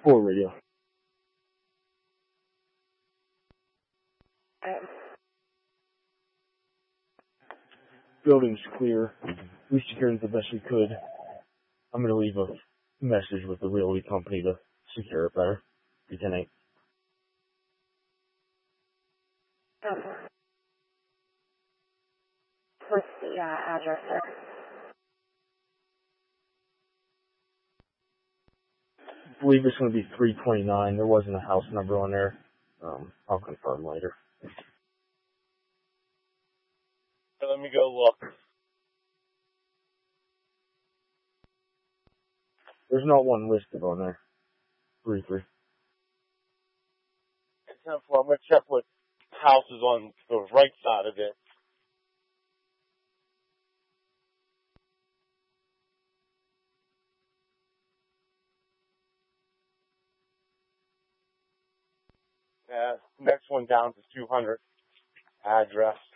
4 radio. Building's clear. We secured it the best we could. I'm going to leave a message with the realty company to secure it better. Lieutenant. What's the address, sir? I believe it's going to be 329. There wasn't a house number on there. I'll confirm later. Let me go look. There's not one listed on there. 3-3. I'm going to check what house is on the right side of it. Next one down to 200 address.